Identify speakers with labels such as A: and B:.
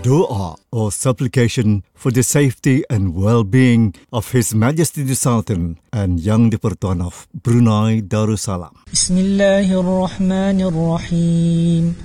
A: Doa or supplication for the safety and well-being of His Majesty the Sultan and Yang di-Pertuan of Brunei Darussalam.
B: Bismillahirrahmanirrahim.